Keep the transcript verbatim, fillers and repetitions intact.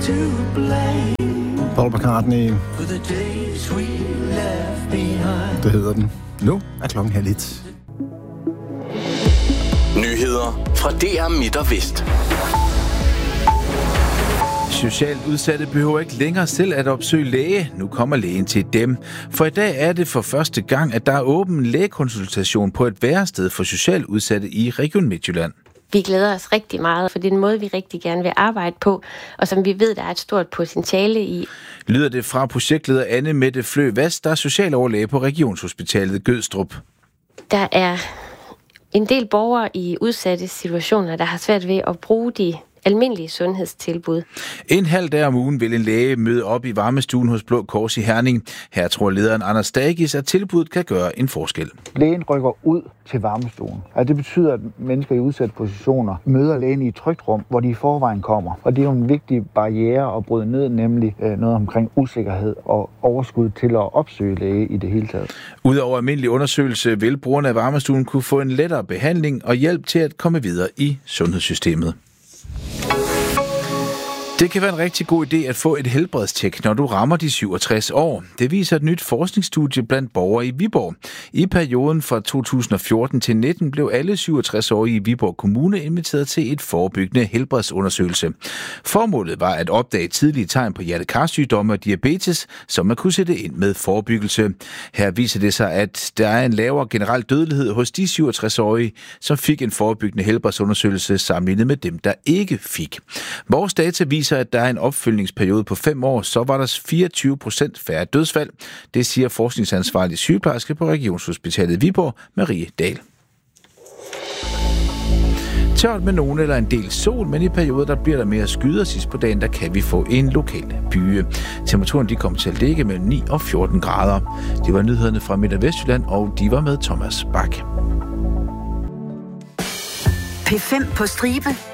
Paul McCartney. Det hedder den. Nu er klokken halv et. Nyheder fra D R Midt og Vest. Socialt udsatte behøver ikke længere selv at opsøge læge. Nu kommer lægen til dem. For i dag er det for første gang, at der er åben lægekonsultation på et værested for socialt udsatte i Region Midtjylland. Vi glæder os rigtig meget, for det er en måde, vi rigtig gerne vil arbejde på, og som vi ved, der er et stort potentiale i. Lyder det fra projektleder Anne Mette Flø Vast, der er socialoverlæge på Regionshospitalet Gødstrup. Der er en del borgere i udsatte situationer, der har svært ved at bruge de almindelige sundhedstilbud. En halv dag om ugen vil en læge møde op i varmestuen hos Blå Kors i Herning. Her tror lederen Anders Stagis, at tilbuddet kan gøre en forskel. Lægen rykker ud til varmestuen. Altså, det betyder, at mennesker i udsatte positioner møder lægen i et trygt rum, hvor de i forvejen kommer. Og det er jo en vigtig barriere at bryde ned, nemlig noget omkring usikkerhed og overskud til at opsøge læge i det hele taget. Udover almindelig undersøgelse vil brugerne af varmestuen kunne få en lettere behandling og hjælp til at komme videre i sundhedssystemet. Det kan være en rigtig god idé at få et helbredstjek, når du rammer de syvogtres år. Det viser et nyt forskningsstudie blandt borgere i Viborg. I perioden fra to tusind og fjorten til nitten blev alle syvogtres-årige i Viborg Kommune inviteret til et forebyggende helbredsundersøgelse. Formålet var at opdage tidlige tegn på hjerte-karsygdomme og diabetes, så man kunne sætte ind med forebyggelse. Her viser det sig, at der er en lavere generel dødelighed hos de syvogtres-årige, som fik en forebyggende helbredsundersøgelse sammenlignet med dem, der ikke fik. Vores data viser, at der er en opfølgningsperiode på fem år, så var der fireogtyve procent færre dødsfald. Det siger forskningsansvarlig sygeplejerske på Regionshospitalet Viborg, Marie Dahl. Tørt med nogen eller en del sol, men i perioder der bliver der mere skyder. Sidst på dagen, der kan vi få en lokal byge. Temperaturen de kommer til at ligge mellem ni og fjorten grader. Det var nyhederne fra Midt- og Vestjylland, og de var med Thomas Bak. P fem på stribe.